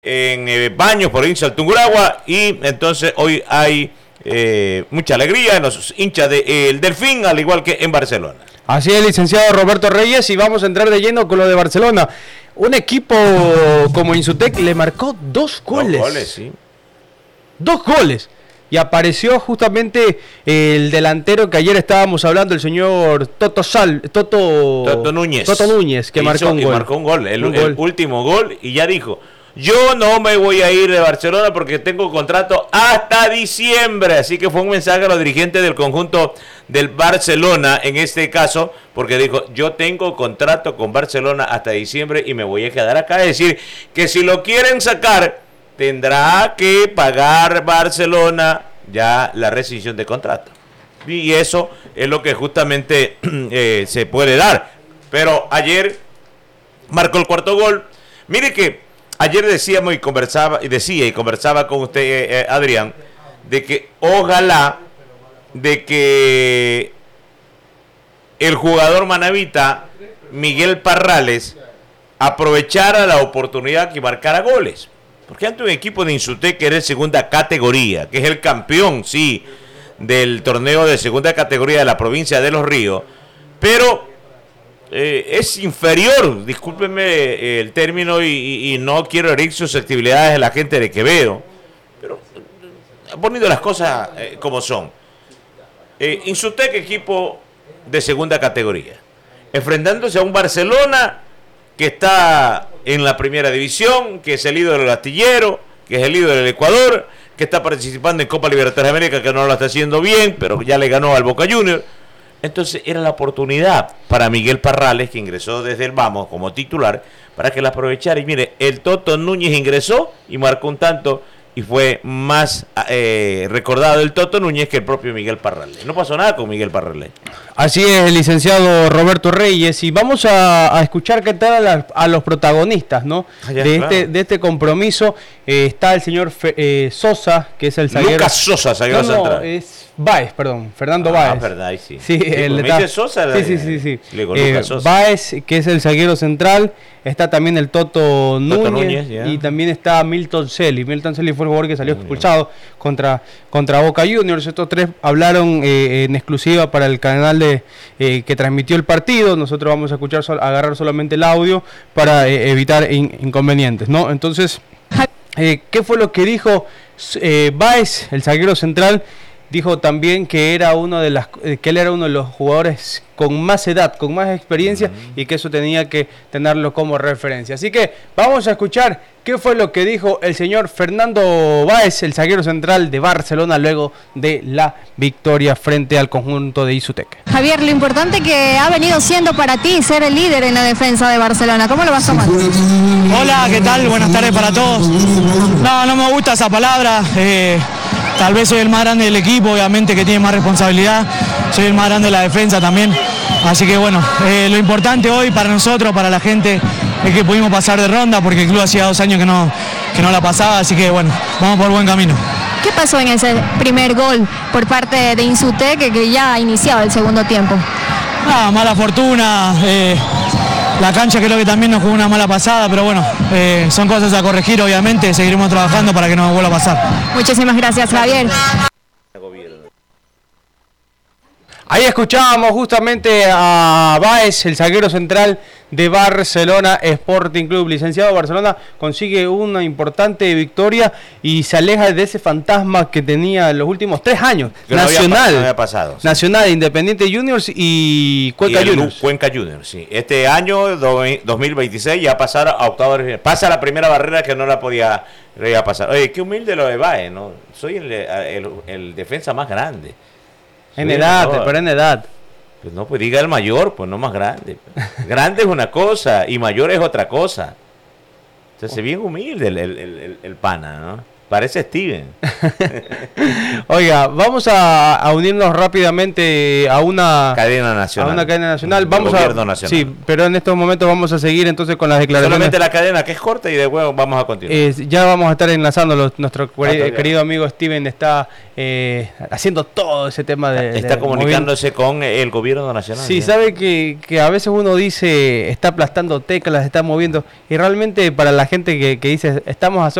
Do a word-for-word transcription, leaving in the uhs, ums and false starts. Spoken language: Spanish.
en eh, Baños, provincia del Tungurahua, y entonces hoy hay eh, mucha alegría en los hinchas del de, Delfín, al igual que en Barcelona. Así es, licenciado Roberto Reyes, y vamos a entrar de lleno con lo de Barcelona. Un equipo como Insutec le marcó dos goles. Dos goles, sí. Dos goles. Y apareció justamente el delantero que ayer estábamos hablando, el señor Toto Sal, Toto, Toto Núñez. Toto Núñez, que Hizo, marcó un gol. marcó un gol, el, un el gol. último gol, y ya dijo: yo no me voy a ir de Barcelona porque tengo contrato hasta diciembre. Así que fue un mensaje a los dirigentes del conjunto del Barcelona, en este caso, porque dijo: yo tengo contrato con Barcelona hasta diciembre y me voy a quedar acá. Es decir, que si lo quieren sacar, tendrá que pagar Barcelona ya la rescisión de contrato. Y eso es lo que justamente eh, se puede dar. Pero ayer marcó el cuarto gol. Mire que ayer decíamos y conversaba y decía y conversaba con usted, eh, Adrián, de que ojalá de que el jugador manavita Miguel Parrales aprovechara la oportunidad que marcara goles. Porque ante un equipo de Insutec que era de segunda categoría, que es el campeón, sí, del torneo de segunda categoría de la provincia de Los Ríos, pero eh, es inferior, discúlpenme eh, el término, y, y, y no quiero herir susceptibilidades de la gente de Quevedo, pero eh, poniendo las cosas eh, como son. Eh, Insutec, equipo de segunda categoría, enfrentándose a un Barcelona que está en la primera división, que es el ídolo del astillero, que es el ídolo del Ecuador, que está participando en Copa Libertadores de América, que no lo está haciendo bien, pero ya le ganó al Boca Juniors. Entonces era la oportunidad para Miguel Parrales, que ingresó desde el Vamos como titular, para que la aprovechara. Y mire, el Toto Núñez ingresó y marcó un tanto, y fue más eh, recordado el Toto Núñez que el propio Miguel Parrales. No pasó nada con Miguel Parrales. Así es, el licenciado Roberto Reyes, y vamos a, a escuchar qué tal a, a los protagonistas, ¿no? Ah, ya, de, claro. este, de este compromiso. Eh, está el señor Fe, eh, Sosa, que es el zaguero. Lucas Sosa, zaguero no, no, central. es Báez, perdón, Fernando Ah, Báez. verdad, ahí sí. Sí, sí, el pues, está, me dice Sosa, sí, sí, sí, sí. Le digo, Eh, Lucas Sosa. Báez, que es el zaguero central. Está también el Toto, Núñez, Núñez, yeah. Y también está Milton Celi. Milton Celi fue el jugador que salió expulsado contra, contra Boca Juniors. Estos tres hablaron eh, en exclusiva para el canal de eh, que transmitió el partido. Nosotros vamos a escuchar, sol, agarrar solamente el audio para eh, evitar in, inconvenientes, ¿no? Entonces, eh, ¿qué fue lo que dijo eh, Báez, el zaguero central? Dijo también que era uno de las que él era uno de los jugadores con más edad, con más experiencia, uh-huh. y que eso tenía que tenerlo como referencia. Así que vamos a escuchar qué fue lo que dijo el señor Fernando Báez, el zaguero central de Barcelona, luego de la victoria frente al conjunto de Insutec. Javier, lo importante que ha venido siendo para ti ser el líder en la defensa de Barcelona, ¿cómo lo vas tomando? Hola, ¿qué tal? Buenas tardes para todos. No, no me gusta esa palabra. Eh, tal vez soy el más grande del equipo, obviamente que tiene más responsabilidad. Soy el más grande de la defensa también. Así que bueno, eh, lo importante hoy para nosotros, para la gente, es que pudimos pasar de ronda, porque el club hacía dos años que no, que no la pasaba, así que bueno, vamos por buen camino. ¿Qué pasó en ese primer gol por parte de Insutec, que, que ya iniciaba el segundo tiempo? Ah, mala fortuna, eh, la cancha creo que también nos jugó una mala pasada, pero bueno, eh, son cosas a corregir, obviamente, seguiremos trabajando para que no vuelva a pasar. Muchísimas gracias, Javier. Ahí escuchábamos justamente a Báez, el zaguero central de Barcelona Sporting Club. Licenciado, Barcelona consigue una importante victoria y se aleja de ese fantasma que tenía en los últimos tres años. Que no Nacional, había, no había pasado, sí. Nacional, Independiente Juniors y Cuenca y Juniors. Cuenca Juniors, sí. Este año, dos mil veintiséis, ya pasar a octavos de final. Pasa la primera barrera que no la podía, podía pasar. Oye, qué humilde lo de Báez, ¿no? Soy el, el, el defensa más grande. En sí, edad, no, pero en edad. Pues no, pues diga el mayor, pues no más grande. Grande es una cosa y mayor es otra cosa. Entonces, oh. bien humilde el, el, el, el pana, ¿no? Parece Steven. Oiga, vamos a, a unirnos rápidamente a una cadena nacional. A una cadena nacional. Vamos gobierno a, nacional. Sí, pero en estos momentos vamos a seguir entonces con las declaraciones. Solamente la cadena que es corta y después vamos a continuar. Eh, ya vamos a estar enlazándolos. Nuestro Ah, querido amigo Steven está eh, haciendo todo ese tema de... Está de comunicándose con el gobierno nacional. Sí, ¿ya? sabe que, que a veces uno dice, está aplastando teclas, está moviendo, y realmente para la gente que, que dice, estamos a